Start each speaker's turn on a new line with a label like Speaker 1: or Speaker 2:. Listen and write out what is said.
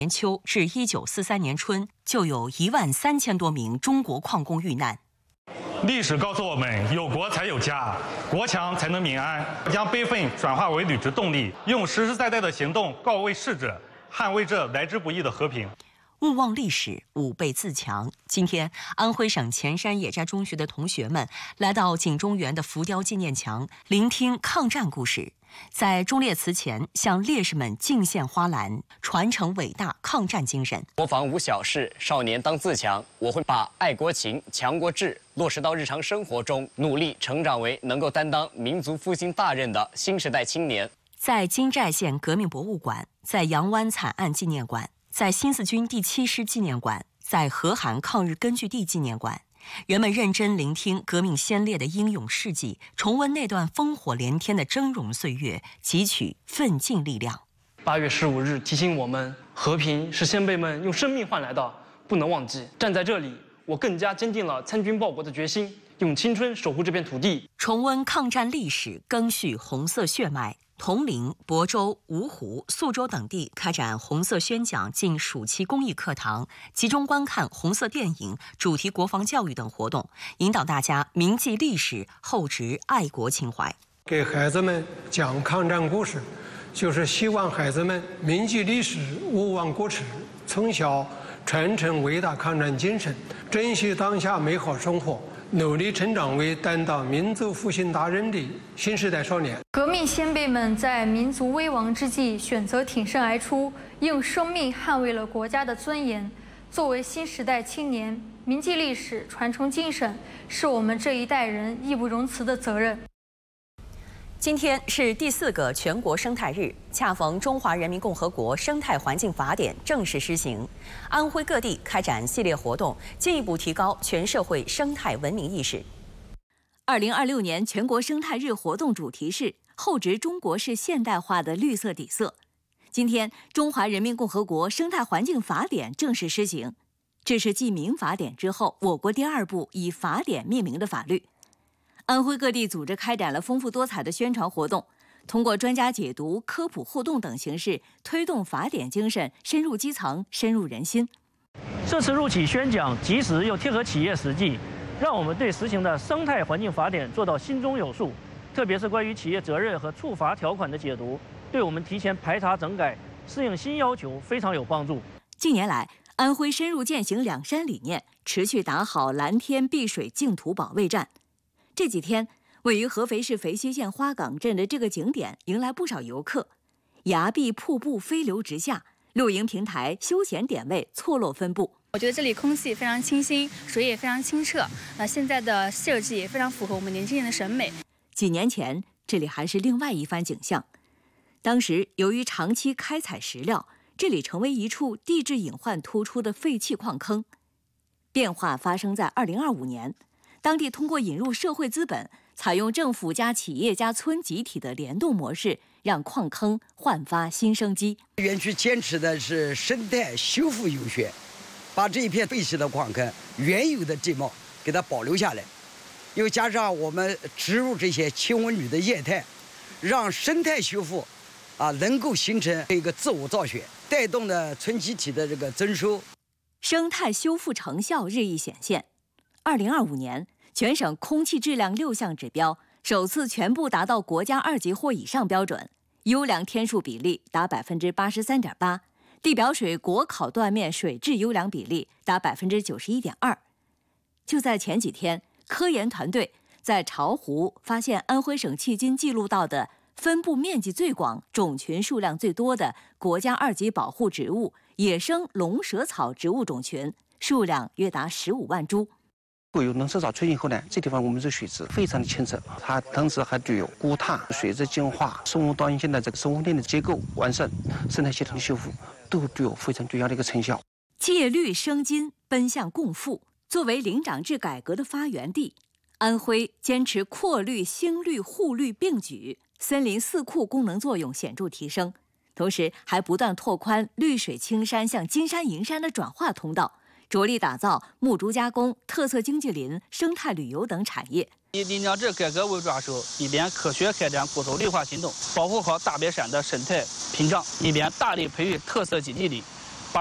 Speaker 1: 年秋至1943年春，就有13000多名中国矿工遇难。
Speaker 2: 历史告诉我们，有国才有家，国强才能民安。将悲愤转化为履职动力，用实实在在的行动告慰逝者，捍卫这来之不易的和平。
Speaker 1: 勿忘历史，吾辈自强。今天，安徽省潜山野寨中学的同学们来到景中园的浮雕纪念墙，聆听抗战故事。在忠烈祠前，向烈士们敬献花篮，传承伟大抗战精神。
Speaker 3: 国防无小事，少年当自强。我会把爱国情、强国志落实到日常生活中，努力成长为能够担当民族复兴大任的新时代青年。
Speaker 1: 在金寨县革命博物馆，在杨湾惨案纪念馆，在新四军第7师纪念馆，在和韩抗日根据地纪念馆，人们认真聆听革命先烈的英勇事迹，重温那段烽火连天的峥嵘岁月，汲取奋进力量。
Speaker 4: 8月15日提醒我们，和平是先辈们用生命换来的，不能忘记。站在这里，我更加坚定了参军报国的决心，用青春守护这片土地。
Speaker 1: 重温抗战历史，赓续红色血脉。铜陵、亳州、芜湖、宿州等地开展红色宣讲暨暑期公益课堂，集中观看红色电影、主题国防教育等活动，引导大家铭记历史，厚植爱国情怀。
Speaker 5: 给孩子们讲抗战故事，就是希望孩子们铭记历史，勿忘国耻，从小传承伟大抗战精神，珍惜当下美好生活，努力成长为担当民族复兴大任的新时代少年。
Speaker 6: 革命先辈们在民族危亡之际选择挺身而出，用生命捍卫了国家的尊严。作为新时代青年，铭记历史，传承精神，是我们这一代人义不容辞的责任。
Speaker 1: 今天是第4个全国生态日，恰逢《中华人民共和国生态环境法典》正式施行，安徽各地开展系列活动，进一步提高全社会生态文明意识。
Speaker 7: 2026年全国生态日活动主题是厚植中国式现代化的绿色底色。今天，《中华人民共和国生态环境法典》正式施行，这是继民法典之后，我国第2部以法典命名的法律。安徽各地组织开展了丰富多彩的宣传活动，通过专家解读、科普互动等形式，推动法典精神深入基层、深入人心。
Speaker 8: 这次录取宣讲及时又贴合企业实际，让我们对实行的生态环境法典做到心中有数。特别是关于企业责任和处罚条款的解读，对我们提前排查整改、适应新要求非常有帮助。
Speaker 7: 近年来，安徽深入践行两山理念，持续打好蓝天碧水净土保卫战。这几天，位于合肥市肥西县花岗镇的这个景点迎来不少游客，崖壁瀑布飞流直下，露营平台、休闲点位错落分布。
Speaker 9: 我觉得这里空气非常清新，水也非常清澈。现在的设计也非常符合我们年轻人的审美。
Speaker 7: 几年前，这里还是另外一番景象。当时由于长期开采石料，这里成为一处地质隐患突出的废弃矿坑。变化发生在2025年，当地通过引入社会资本，采用政府加企业加村集体的联动模式，让矿坑焕发新生机。
Speaker 10: 园区坚持的是生态修复优选，把这一片废弃的矿坑原有的地貌给它保留下来，又加上我们植入这些轻温女的液态，让生态修复能够形成一个自我造血，带动了村集体的这个增收。
Speaker 7: 生态修复成效日益显现。2025年，全省空气质量6项指标首次全部达到国家2级或以上标准，优良天数比例达83.8%，地表水国考断面水质优良比例达91.2%。就在前几天，科研团队在巢湖发现安徽省迄今记录到的分布面积最广、种群数量最多的国家2级保护植物野生龙舌草植物种群，数量约达15万株。
Speaker 11: 有龙舌草出现后呢，这地方我们这水质非常的清澈，它同时还具有固碳、水质净化、生物多样性的这个生物链的结构完善、生态系统的修复，都具有非常重要的一个成效。
Speaker 7: 借绿生金，奔向共富。作为林长制改革的发源地，安徽坚持扩绿、兴绿、护绿并举，森林4库功能作用显著提升，同时还不断拓宽绿水青山向金山银山的转化通道，着力打造木竹加工、特色经济林、生态旅游等产业。
Speaker 8: 以林长制改革为抓手，一边科学开展固守绿化行动，保护好大别山的生态屏障，一边大力培育特色经济林，